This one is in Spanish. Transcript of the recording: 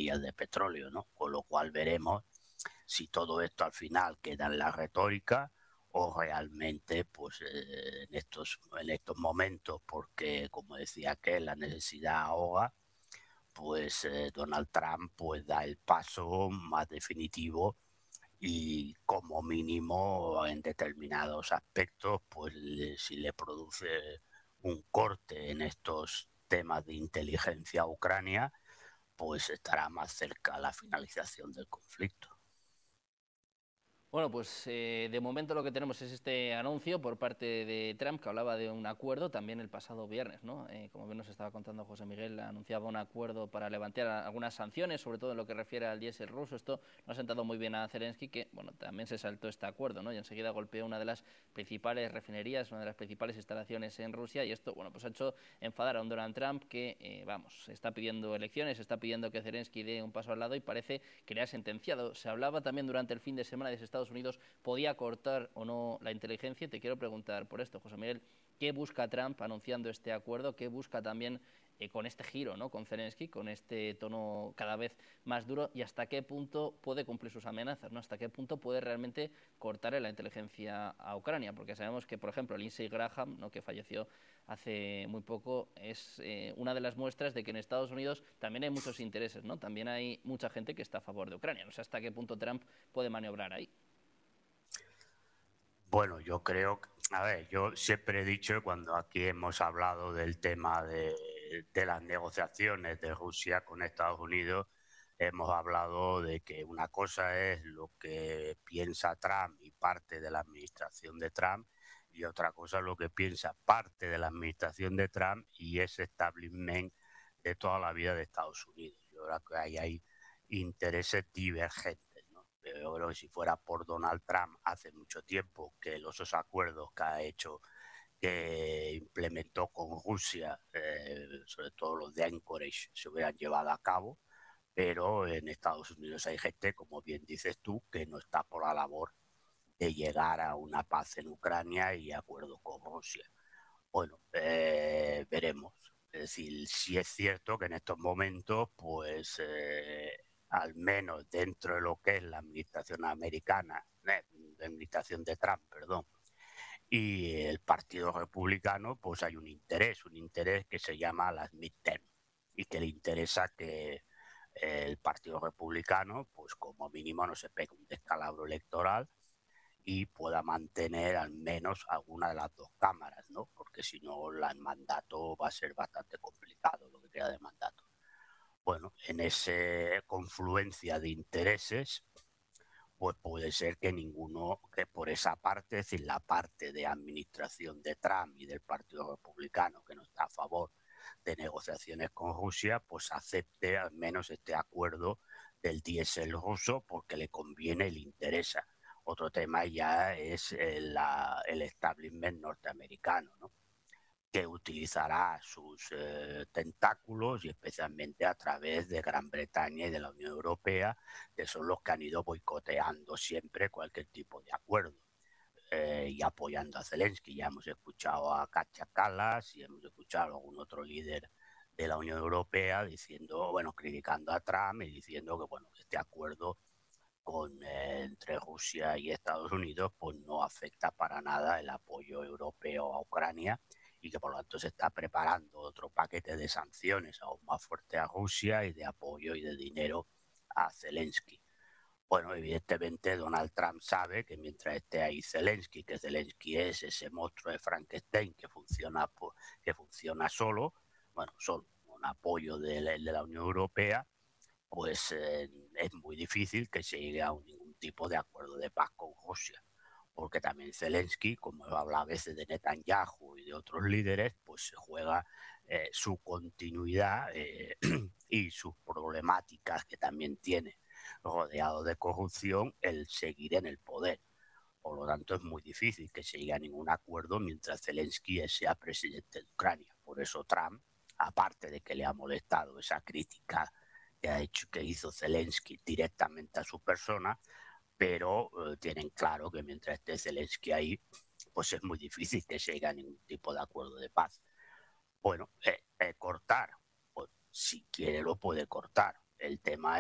refinerías de petróleo, ¿no? Con lo cual veremos si todo esto al final queda en la retórica o realmente pues en estos momentos, porque como decía que la necesidad ahoga, pues Donald Trump pues da el paso más definitivo y como mínimo en determinados aspectos pues si le produce un corte en estos temas de inteligencia a Ucrania, pues estará más cerca la finalización del conflicto. Bueno, pues de momento lo que tenemos es este anuncio por parte de Trump que hablaba de un acuerdo también el pasado viernes, ¿no? Como bien nos estaba contando José Miguel, anunciaba un acuerdo para levantar algunas sanciones, sobre todo en lo que refiere al diésel ruso. Esto no ha sentado muy bien a Zelensky, que bueno, también se saltó este acuerdo, ¿no? Y enseguida golpeó una de las principales refinerías, una de las principales instalaciones en Rusia, y esto, bueno, pues ha hecho enfadar a un Donald Trump que, vamos, está pidiendo elecciones, está pidiendo que Zelensky dé un paso al lado y parece que le ha sentenciado. Se hablaba también durante el fin de semana de si Estados Unidos podía cortar o no la inteligencia. Te quiero preguntar por esto, José Miguel, ¿qué busca Trump anunciando este acuerdo? ¿Qué busca también con este giro, ¿no? Con Zelensky, con este tono cada vez más duro, y hasta qué punto puede cumplir sus amenazas, ¿no? Hasta qué punto puede realmente cortar la inteligencia a Ucrania, porque sabemos que, por ejemplo, Lindsey Graham, ¿no?, que falleció hace muy poco, es una de las muestras de que en Estados Unidos también hay muchos intereses, ¿no? También hay mucha gente que está a favor de Ucrania. No sé hasta qué punto Trump puede maniobrar ahí. Bueno, yo creo, a ver, yo siempre he dicho cuando aquí hemos hablado del tema de las negociaciones de Rusia con Estados Unidos, hemos hablado de que una cosa es lo que piensa Trump y parte de la administración de Trump, y otra cosa es lo que piensa parte de la administración de Trump y ese establishment de toda la vida de Estados Unidos. Yo creo que ahí hay intereses divergentes. Yo creo que si fuera por Donald Trump hace mucho tiempo que los acuerdos que ha hecho, que implementó con Rusia, sobre todo los de Anchorage, se hubieran llevado a cabo, pero en Estados Unidos hay gente, como bien dices tú, que no está por la labor de llegar a una paz en Ucrania y acuerdo con Rusia. Bueno, veremos. Es decir, sí es cierto que en estos momentos, pues al menos dentro de lo que es la administración americana, la administración de Trump, perdón, y el Partido Republicano, pues hay un interés que se llama las midterm, y que le interesa que el Partido Republicano, pues como mínimo no se pegue un descalabro electoral y pueda mantener al menos alguna de las dos cámaras, ¿no? Porque si no, el mandato va a ser bastante complicado, lo que queda de mandato. Bueno, en esa confluencia de intereses, pues puede ser que ninguno, que por esa parte, es decir, la parte de administración de Trump y del Partido Republicano, que no está a favor de negociaciones con Rusia, pues acepte al menos este acuerdo del diésel ruso porque le conviene y le interesa. Otro tema ya es el establishment norteamericano, ¿no?, que utilizará sus tentáculos y especialmente a través de Gran Bretaña y de la Unión Europea, que son los que han ido boicoteando siempre cualquier tipo de acuerdo y apoyando a Zelensky. Ya hemos escuchado a Kaja Kallas y hemos escuchado a algún otro líder de la Unión Europea diciendo, bueno, criticando a Trump y diciendo que, bueno, que este acuerdo entre Rusia y Estados Unidos pues no afecta para nada el apoyo europeo a Ucrania y que por lo tanto se está preparando otro paquete de sanciones aún más fuerte a Rusia y de apoyo y de dinero a Zelensky. Bueno, evidentemente Donald Trump sabe que mientras esté ahí Zelensky, que Zelensky es ese monstruo de Frankenstein que funciona solo, bueno, solo con apoyo de la Unión Europea, pues es muy difícil que se llegue a ningún tipo de acuerdo de paz con Rusia, porque también Zelensky, como habla a veces de Netanyahu y de otros líderes, pues se juega su continuidad y sus problemáticas que también tiene rodeado de corrupción el seguir en el poder. Por lo tanto, es muy difícil que se llegue a ningún acuerdo mientras Zelensky sea presidente de Ucrania. Por eso Trump, aparte de que le ha molestado esa crítica que hizo Zelensky directamente a su persona, pero tienen claro que mientras esté Zelensky ahí, pues es muy difícil que se llegue a ningún tipo de acuerdo de paz. Bueno, cortar, pues si quiere lo puede cortar. El tema